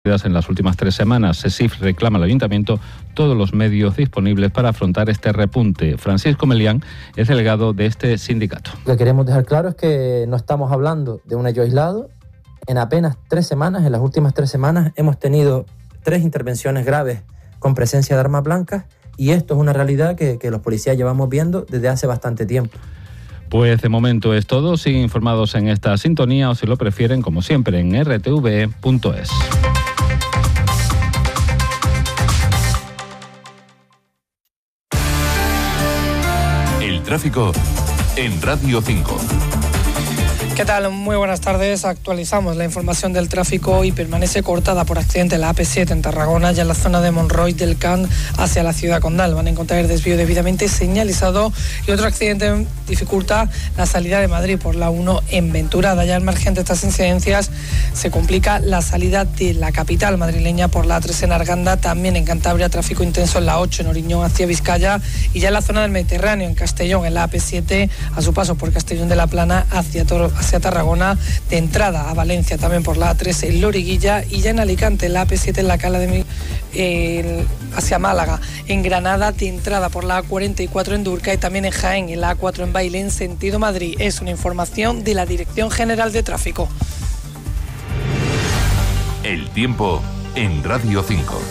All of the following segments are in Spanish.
En las últimas 3 semanas, SESIF reclama al Ayuntamiento todos los medios disponibles para afrontar este repunte. Francisco Melián es delegado de este sindicato. Lo que queremos dejar claro es que no estamos hablando de un hecho aislado. En apenas 3 semanas, en las últimas 3 semanas, hemos tenido 3 intervenciones graves con presencia de armas blancas, y esto es una realidad que los policías llevamos viendo desde hace bastante tiempo. Pues de momento es todo. Siguen informados en esta sintonía o, si lo prefieren, como siempre, en rtve.es. Tráfico en Radio 5. ¿Qué tal? Muy buenas tardes. Actualizamos la información del tráfico y permanece cortada por accidente la AP7 en Tarragona, ya en la zona de Monroy del Can hacia la ciudad condal. Van a encontrar el desvío debidamente señalizado y otro accidente dificulta la salida de Madrid por la 1 en Venturada. Ya al margen de estas incidencias se complica la salida de la capital madrileña por la A3 en Arganda, también en Cantabria tráfico intenso en la 8 en Oriñón hacia Vizcaya y ya en la zona del Mediterráneo en Castellón en la AP7 a su paso por Castellón de la Plana hacia Tarragona, de entrada a Valencia también por la A3 en Loriguilla y ya en Alicante la AP7 en la Cala de hacia Málaga, en Granada de entrada por la A44 en Durca y también en Jaén en la A4 en Bailén sentido Madrid. Es una información de la Dirección General de Tráfico. El tiempo en Radio 5.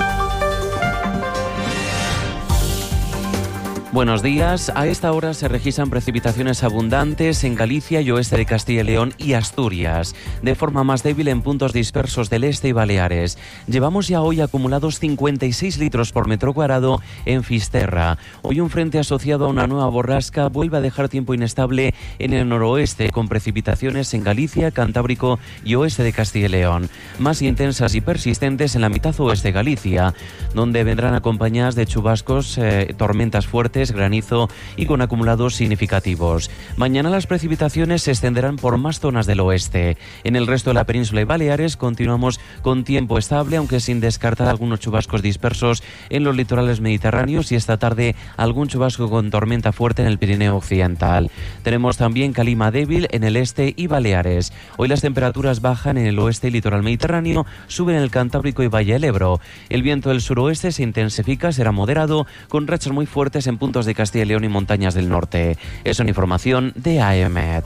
Buenos días. A esta hora se registran precipitaciones abundantes en Galicia y oeste de Castilla y León y Asturias, de forma más débil en puntos dispersos del este y Baleares. Llevamos ya hoy acumulados 56 litros por metro cuadrado en Fisterra. Hoy un frente asociado a una nueva borrasca vuelve a dejar tiempo inestable en el noroeste, con precipitaciones en Galicia, Cantábrico y oeste de Castilla y León, más intensas y persistentes en la mitad oeste de Galicia, donde vendrán acompañadas de chubascos, tormentas fuertes, granizo y con acumulados significativos. Mañana las precipitaciones se extenderán por más zonas del oeste. En el resto de la península y Baleares continuamos con tiempo estable, aunque sin descartar algunos chubascos dispersos en los litorales mediterráneos y esta tarde algún chubasco con tormenta fuerte en el Pirineo occidental. Tenemos también calima débil en el este y Baleares. Hoy las temperaturas bajan en el oeste y litoral mediterráneo, suben en el Cantábrico y Valle del Ebro. El viento del suroeste se intensifica, será moderado, con rachas muy fuertes en puntos de Castilla y León y montañas del norte. Es una información de AEMET.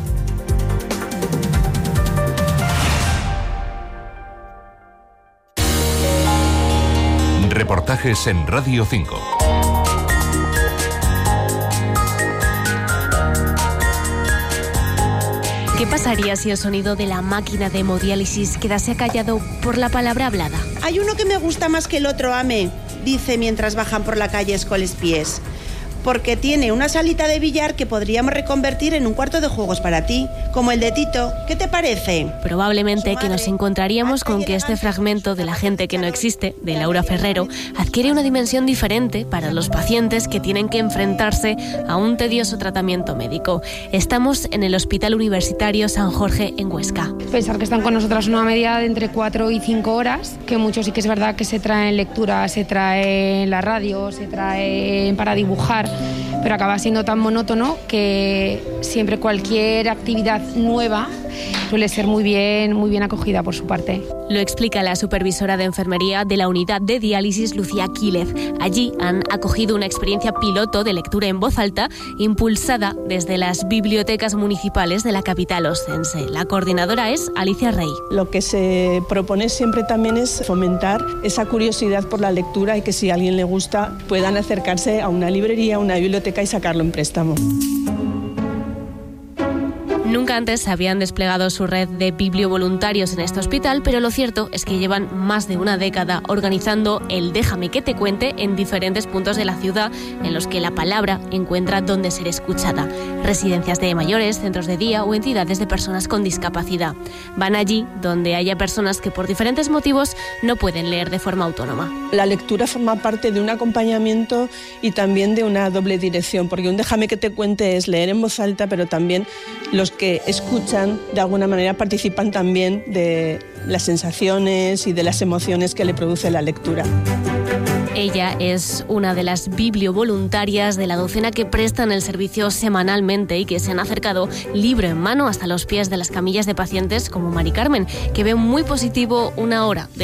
Reportajes en Radio 5. ¿Qué pasaría si el sonido de la máquina de hemodiálisis quedase acallado por la palabra hablada? Hay uno que me gusta más que el otro, Ame, dice mientras bajan por la calle Escoles-Pies. Porque tiene una salita de billar que podríamos reconvertir en un cuarto de juegos para ti, como el de Tito. ¿Qué te parece? Probablemente que nos encontraríamos con que este fragmento de La gente que no existe, de Laura Ferrero, adquiere una dimensión diferente para los pacientes que tienen que enfrentarse a un tedioso tratamiento médico. Estamos en el Hospital Universitario San Jorge en Huesca. Pensar que están con nosotras una media de entre 4 y 5 horas, que muchos sí que es verdad que se traen lectura, se traen la radio, se traen para dibujar, pero acaba siendo tan monótono que siempre cualquier actividad nueva suele ser muy bien acogida por su parte. Lo explica la supervisora de enfermería de la unidad de diálisis, Lucía Quílez. Allí han acogido una experiencia piloto de lectura en voz alta impulsada desde las bibliotecas municipales de la capital oscense. La coordinadora es Alicia Rey. Lo que se propone siempre también es fomentar esa curiosidad por la lectura y que si a alguien le gusta puedan acercarse a una librería, a una biblioteca y sacarlo en préstamo. Nunca antes habían desplegado su red de bibliovoluntarios en este hospital, pero lo cierto es que llevan más de una década organizando el Déjame que te cuente en diferentes puntos de la ciudad en los que la palabra encuentra donde ser escuchada. Residencias de mayores, centros de día o entidades de personas con discapacidad. Van allí donde haya personas que por diferentes motivos no pueden leer de forma autónoma. La lectura forma parte de un acompañamiento y también de una doble dirección, porque un Déjame que te cuente es leer en voz alta, pero también los que escuchan de alguna manera participan también de las sensaciones y de las emociones que le produce la lectura. Ella es una de las bibliovoluntarias de la docena que prestan el servicio semanalmente y que se han acercado libro en mano hasta los pies de las camillas de pacientes como Mari Carmen, que ve muy positivo una hora de